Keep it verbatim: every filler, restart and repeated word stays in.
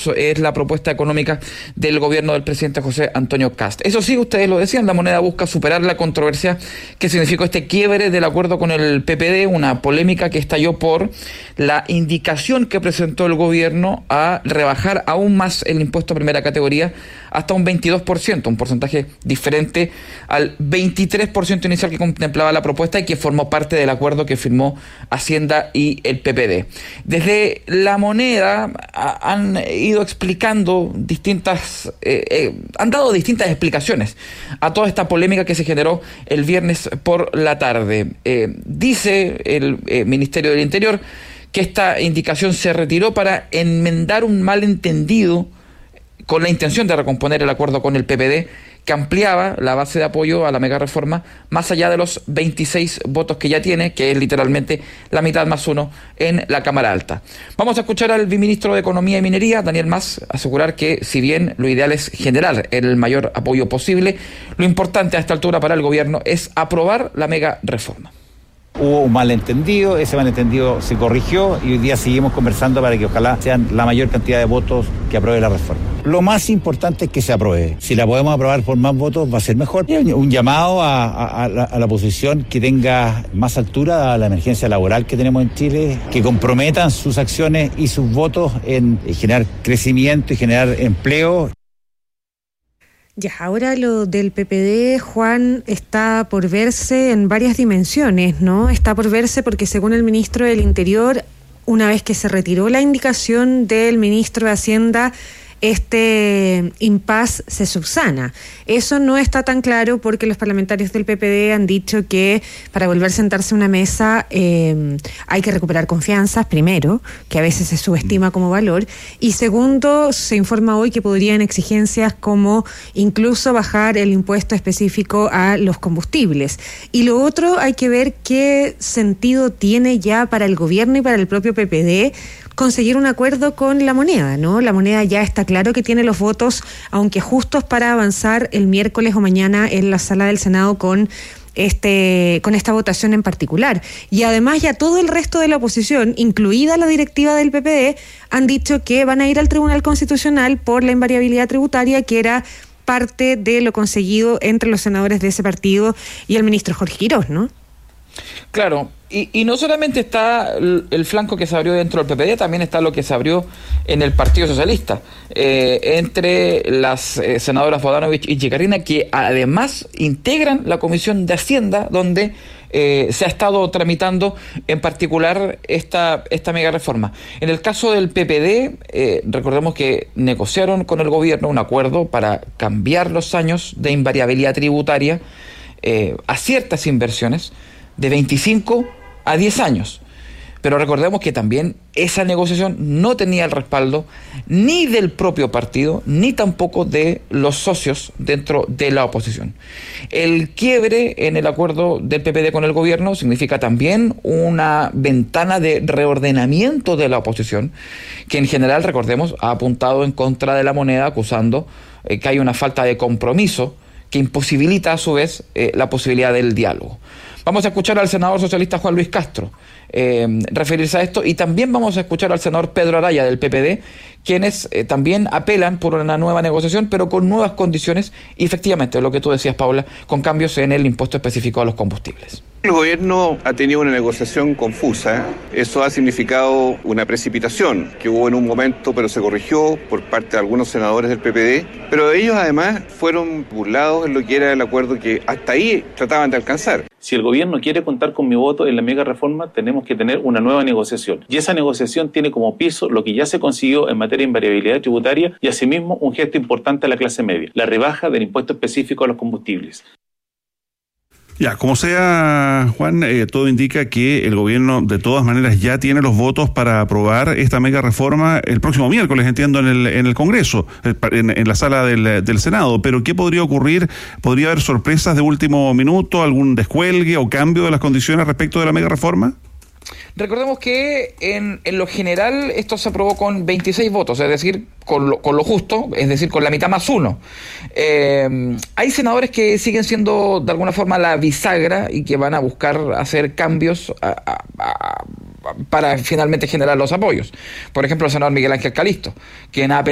menos es la propuesta económica del gobierno del presidente José Antonio Kast. Eso sí, ustedes lo decían, la moneda busca superar la controversia que significó este quiebre del acuerdo con el P P D, una polémica que estalló por la indicación que presentó el gobierno a rebajar aún más el impuesto a primera categoría hasta un veintidós por ciento, un porcentaje diferente al veintitrés por ciento inicial que contemplaba la propuesta y que formó parte del acuerdo que firmó Hacienda y el P P D. Desde la moneda a, han ido explicando distintas, eh, eh, han dado distintas explicaciones a toda esta polémica que se generó el viernes por la tarde. Eh, dice el eh, Ministerio del Interior que esta indicación se retiró para enmendar un malentendido con la intención de recomponer el acuerdo con el P P D, que ampliaba la base de apoyo a la mega reforma más allá de los veintiséis votos que ya tiene, que es literalmente la mitad más uno en la Cámara Alta. Vamos a escuchar al viceministro de Economía y Minería, Daniel Mas, asegurar que si bien lo ideal es generar el mayor apoyo posible, lo importante a esta altura para el gobierno es aprobar la mega reforma. Hubo un malentendido, ese malentendido se corrigió y hoy día seguimos conversando para que ojalá sean la mayor cantidad de votos que apruebe la reforma. Lo más importante es que se apruebe. Si la podemos aprobar por más votos va a ser mejor. Un llamado a, a, a, la, a la oposición que tenga más altura a la emergencia laboral que tenemos en Chile, que comprometan sus acciones y sus votos en generar crecimiento y generar empleo. Ya, ahora lo del P P D, Juan, está por verse en varias dimensiones, ¿no? Está por verse porque según el ministro del Interior, una vez que se retiró la indicación del ministro de Hacienda, este impasse se subsana. Eso no está tan claro porque los parlamentarios del P P D han dicho que para volver a sentarse a una mesa eh, hay que recuperar confianzas, primero, que a veces se subestima como valor, y segundo, se informa hoy que podrían exigencias como incluso bajar el impuesto específico a los combustibles. Y lo otro, hay que ver qué sentido tiene ya para el gobierno y para el propio P P D conseguir un acuerdo con la moneda, ¿no? La moneda ya está claro que tiene los votos, aunque justos para avanzar el miércoles o mañana en la sala del Senado con este con esta votación en particular. Y además ya todo el resto de la oposición, incluida la directiva del P P D, han dicho que van a ir al Tribunal Constitucional por la invariabilidad tributaria, que era parte de lo conseguido entre los senadores de ese partido y el ministro Jorge Quirós, ¿no? Claro, y, y no solamente está el, el flanco que se abrió dentro del P P D, también está lo que se abrió en el Partido Socialista, eh, entre las eh, senadoras Bodanovich y Chicarrina, que además integran la Comisión de Hacienda, donde eh, se ha estado tramitando en particular esta, esta mega reforma. En el caso del P P D, eh, recordemos que negociaron con el gobierno un acuerdo para cambiar los años de invariabilidad tributaria eh, a ciertas inversiones, de veinticinco a diez años. Pero recordemos que también esa negociación no tenía el respaldo ni del propio partido, ni tampoco de los socios dentro de la oposición. El quiebre en el acuerdo del P P D con el gobierno significa también una ventana de reordenamiento de la oposición, que en general, recordemos, ha apuntado en contra de la moneda, acusando eh, que hay una falta de compromiso que imposibilita a su vez eh, la posibilidad del diálogo. Vamos a escuchar al senador socialista Juan Luis Castro eh, referirse a esto, y también vamos a escuchar al senador Pedro Araya del P P D, quienes eh, también apelan por una nueva negociación, pero con nuevas condiciones y efectivamente, lo que tú decías, Paula, con cambios en el impuesto específico a los combustibles. El gobierno ha tenido una negociación confusa. Eso ha significado una precipitación que hubo en un momento, pero se corrigió por parte de algunos senadores del P P D. Pero ellos además fueron burlados en lo que era el acuerdo que hasta ahí trataban de alcanzar. Si el gobierno quiere contar con mi voto en la mega reforma, tenemos que tener una nueva negociación. Y esa negociación tiene como piso lo que ya se consiguió en materia de invariabilidad tributaria y asimismo un gesto importante a la clase media, la rebaja del impuesto específico a los combustibles. Ya, como sea, Juan, eh, todo indica que el gobierno de todas maneras ya tiene los votos para aprobar esta mega reforma el próximo miércoles, entiendo, en el en el Congreso, en, en la sala del, del Senado. Pero ¿qué podría ocurrir? ¿Podría haber sorpresas de último minuto, algún descuelgue o cambio de las condiciones respecto de la mega reforma? Recordemos que en, en lo general esto se aprobó con veintiséis votos, es decir, con lo, con lo justo, es decir, con la mitad más uno. Eh, hay senadores que siguen siendo de alguna forma la bisagra y que van a buscar hacer cambios a, a, a, para finalmente generar los apoyos. Por ejemplo, el senador Miguel Ángel Calisto, quien ha apelado